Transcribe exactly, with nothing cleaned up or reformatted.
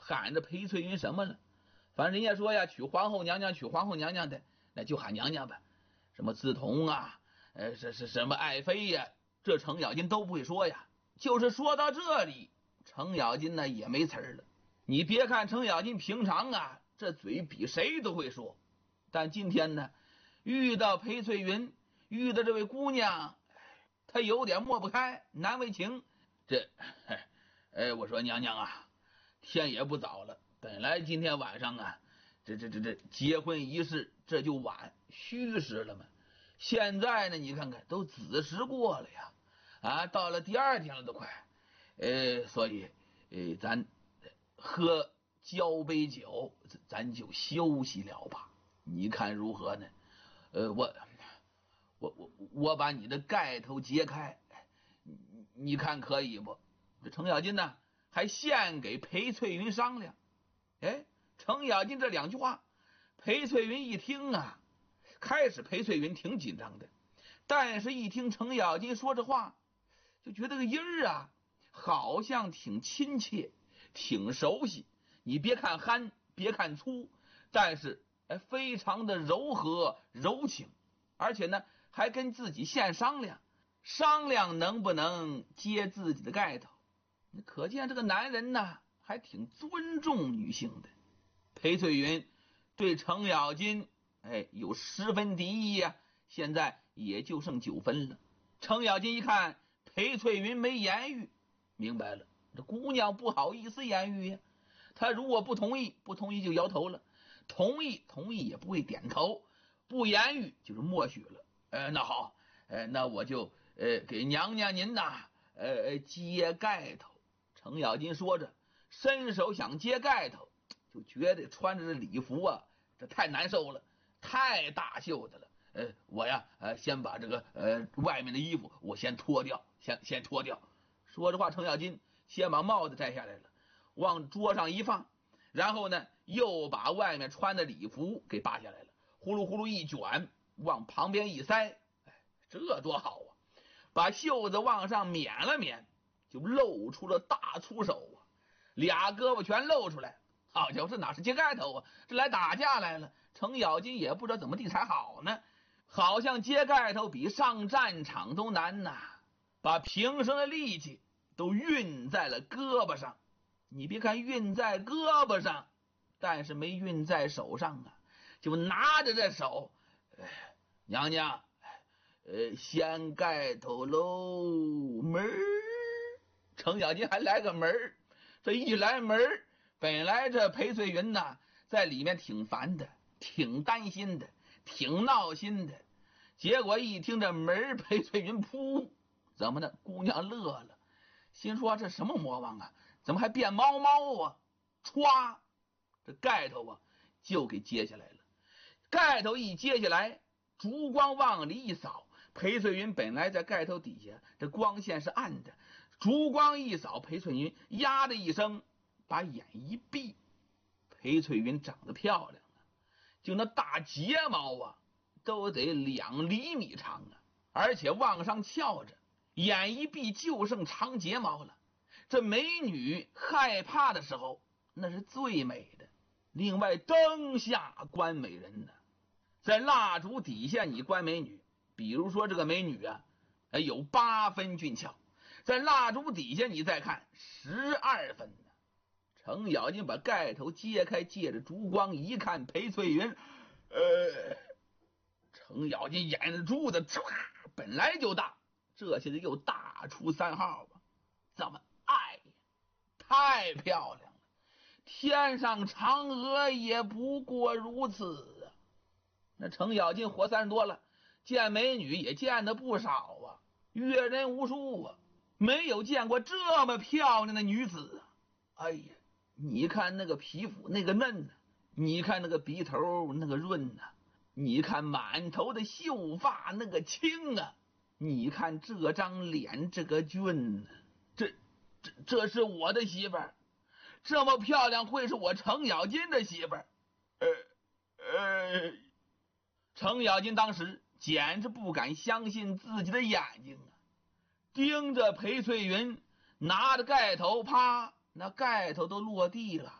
喊着裴翠云什么了？反正人家说呀，娶皇后娘娘，娶皇后娘娘的，那就喊娘娘吧。什么梓潼啊，呃，是是什么爱妃呀，这程咬金都不会说呀。就是说到这里，程咬金呢也没词儿了。你别看程咬金平常啊，这嘴比谁都会说，但今天呢，遇到裴翠云，遇到这位姑娘，他有点抹不开，难为情。这，哎，我说娘娘啊，天也不早了，本来今天晚上啊，这这这这结婚仪式这就晚，虚实了嘛。现在呢，你看看都子时过了呀，啊，到了第二天了都快，呃，所以，呃，咱喝交杯酒，咱就休息了吧。你看如何呢？呃，我我我我把你的盖头揭开，你你看可以不？这程咬金呢，还献给裴翠云商量。哎，程咬金这两句话，裴翠云一听啊，开始裴翠云挺紧张的，但是一听程咬金说这话，就觉得个音儿啊，好像挺亲切，挺熟悉。你别看憨，别看粗，但是哎，非常的柔和柔情，而且呢，还跟自己现商量，商量能不能接自己的盖头。可见这个男人呢，还挺尊重女性的。裴翠云对程咬金，哎，有十分敌意呀、啊，现在也就剩九分了。程咬金一看裴翠云没言语，明白了，这姑娘不好意思言语呀。他如果不同意，不同意就摇头了；同意，同意也不会点头；不言语就是默许了。呃，那好，呃，那我就呃给娘娘您呐，呃揭盖头。程咬金说着，伸手想揭盖头，就觉得穿着这礼服啊，这太难受了，太大袖子了。呃，我呀，呃，先把这个呃外面的衣服我先脱掉，先先脱掉。说着话，程咬金先把帽子摘下来了，往桌上一放，然后呢，又把外面穿的礼服给扒下来了，呼噜呼噜一卷，往旁边一塞。哎，这多好啊！把袖子往上免了免，就露出了大粗手啊，俩胳膊全露出来。好家伙，这哪是揭盖头啊，这来打架来了。程咬金也不知道怎么地才好呢，好像揭盖头比上战场都难呐、啊，把平生的力气都运在了胳膊上。你别看运在胳膊上，但是没运在手上啊，就拿着这手，哎，娘娘，呃，掀盖头喽，门儿。程咬金还来个门儿，这一来门儿，本来这裴翠云呐，在里面挺烦的，挺担心的，挺闹心的。结果一听这门儿，裴翠云噗，怎么的？姑娘乐了，心说这什么魔王啊？怎么还变猫猫啊？歘，这盖头啊就给揭下来了。盖头一揭下来，烛光往里一扫，裴翠云本来在盖头底下，这光线是暗的，烛光一扫，裴翠云呀的一声把眼一闭。裴翠云长得漂亮啊，就那大睫毛啊都得两厘米长啊，而且往上翘着，眼一闭就剩长睫毛了。这美女害怕的时候那是最美的。另外灯下观美人呢，在蜡烛底下你观美女，比如说这个美女啊有八分俊俏，在蜡烛底下你再看十二分呢。程咬金把盖头揭开，借着烛光一看，裴翠云，呃，程咬金眼珠子唰本来就大，这些子又大出三号吧？怎么？哎呀，太漂亮了！天上嫦娥也不过如此啊！那程咬金活三十多了，见美女也见得不少啊，阅人无数啊，没有见过这么漂亮的女子啊！哎呀，你看那个皮肤那个嫩呢、啊，你看那个鼻头那个润呢、啊，你看满头的秀发那个青啊，你看这张脸这个俊呢、啊，这这这是我的媳妇儿，这么漂亮会是我程咬金的媳妇儿？呃呃，程咬金当时简直不敢相信自己的眼睛啊，盯着裴翠云，拿着盖头，啪，那盖头都落地了。